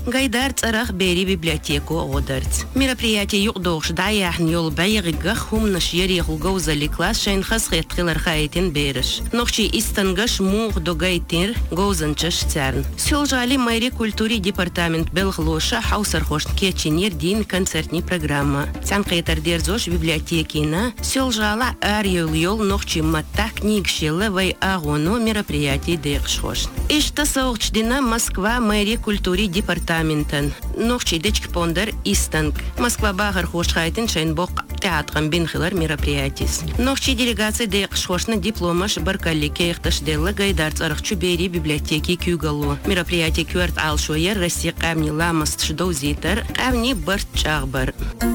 Гайдар царах бери библиотеку одерц. Мероприятие юqdoğuş dayahn yol bayıgıgı hum nashiri gozali klas şayn khasqet qilar khaytin beriş. Noqchi istangash muğ dogaytir gozançış tsarn. Сёлжали мэри культури департамент белглоша хаусар хош кечинер дин концертни программа. Цанқетар дерзош библиотекина сёлжала ар yol noqchi matta книгшелы вай агоно мероприятие декшош. Ишта соғчдина Москва мэри культури департаментен. Noqchi дечк пондер истанг. Москва багар хош хайтин шайн бок театран бинхилар мероприятис. Noqchi делегация декшошна дипломаш баркаллике ихташ делла гайдар царахчу бери библиотеки кюгалу. Мероприятие кюрт алшоер Россия камни ламаст шдоузитер камни барчагбар.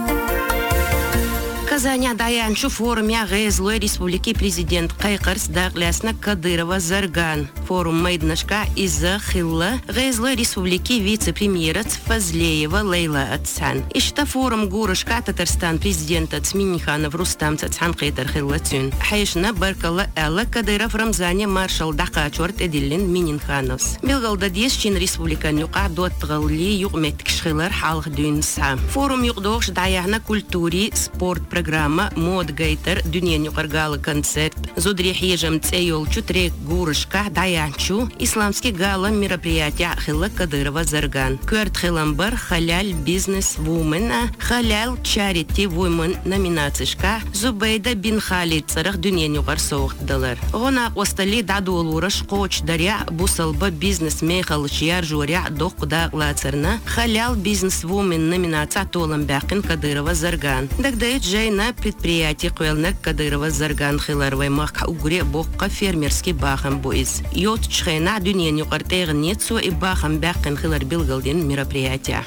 Казаня даянчу форуме Гезлой республики президент Кайкарс Даглясна Кадырова Зарган. Форум Майднашка из-за Хилла Гезлой республики вице-премьера Фазлеева Лейла Ацан. Ишта форум Гурышка Татарстан президента Цминиханов Рустам Цацхан Кайтар Хилла Цюн. Хайшна Баркала Элла Кадыров Рамзане маршал Дакачорт Эдиллин Мининхановс. Белгалда Десчин республикан юка дуаттгали югметкшхилар халх дюнса. Форум югдош даяхна культури спорт программа мод гейтер дюнен юқаргалы концерт зудрих ежем цейолчу трек Гурышка даянчу исламский гала мероприятия Хилла Кадырова Зарган. Кверт Хиламбар халяль бизнес вумена халяль чарити вумен номинацишка Зубейда бин Халид царах дюнен юқар соғдылар. Гона остали дадуолураш коч даря бусалба бизнес мейхалыч яр журя доқуда глацарна халяль бизнес вумен номинация толам бақин Кадырова Зарган. Дагдайт на предприятии Куэлнер Кадырова Зарган Хиларвай Маха Угре Бокка фермерский бахам боиз. Йот чхена дюнен юқартайгын нетсу и бахам бақин Хилар Билгалдин мероприятия.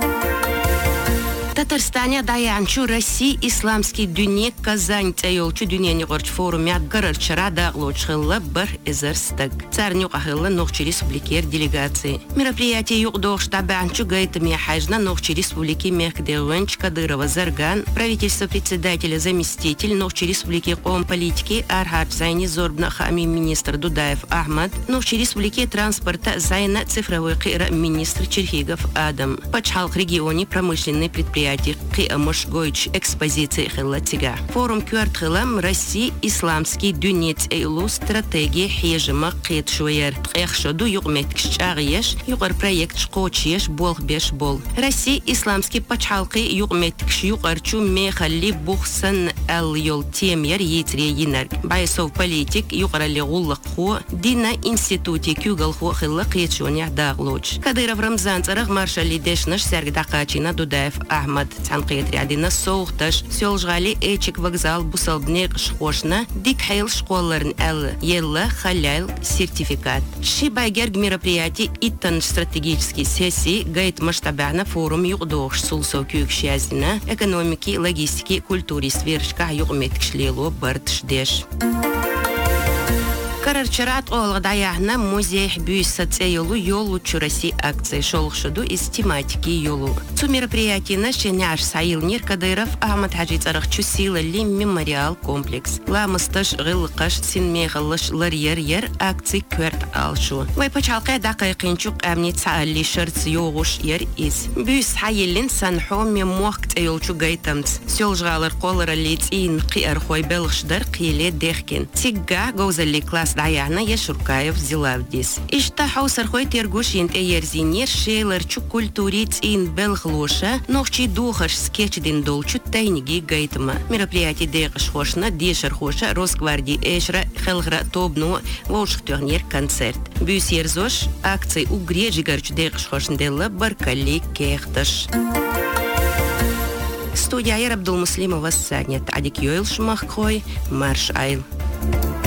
Татарстане даянчу России исламский дюне Казань цейолчу дюнени горч форуме гарарчара даглочхилла бар эзерстаг. Царнюк ахилла нохчи республикер делегации. Мероприятие юqdoğuş табанчу гайтами хажна нохчи республики Мехдевенч Кадырова Зарган, правительство председателя заместитель нохчи республики Ком политики Архат Зайни Зорбна Хами министр Дудаев Ахмад, нохчи республики транспорта Зайна цифровой кыра министр Черхигов Адам. Пачхалк регионе промышленный предприятие Киамош Гойч экспозиции Хиллатига. Форум Кюартхилам России исламский дюнец эйлу стратегия хежима кит шуер. Эхшоду югметкш агьеш югар проект шкочеш болбеш бол. Россия исламский пачхалки югметкш югарчу мехали бухсан эл йол темер етре йинерг. Байсов политик югарали гуллаху дина институте кюгалху хилла китшуня даглоч. Кадыров Рамзан царах маршали дешнаш сергдакачина Дудаев Ахмад Цанқет рядина соғташ сёлжғали эчик вокзал бусалбнег шхошна дик хейл школларын әл елла халяйл сертификат. Шибайгерг мероприятий иттан стратегический сессии гайд масштабана форум юqdoğuş сулсо күйікшязина экономики, логистики, культури свершка юqметкшлело бартшдеш. Карарчарат олгадаяхна музей бюйса цейолу йолу чураси акции шолхшуду из тематики йолу. Цу мероприятие нашеняш Саилнир Кадыров Ахмад Хаджи царахчу сила ли мемориал комплекс. Ламысташ гылкаш синмегалыш ларьер акции кверт алшу. Вай пачалкай дакайкинчук амни цаалли шарц йогуш ер из. Бюйс хайелин санхо мемуак цейолчу гайтамц. Сёлжгалар колара лицин қиар хой белгшдар қиле дехкин. Тигга гозали класс Даяна Яшуркаев Зилавдис. Ишта хаусар хой тергуш енте ерзинер шейлар чу культуриц ин белглоша, нохчи духаш скетчдин долчу тайниги гайтма. Мероприятие дегаш хошна, дешар хоша, Росгвардии эшра, хелгра тобну, волшхтёрнер концерт. Бюс ерзош, акции угрежи гарчу дегаш хошнделла баркали кехташ. Студия Абдулмуслимова Санет, Адик Йойл Шмахкой, Марш Айл.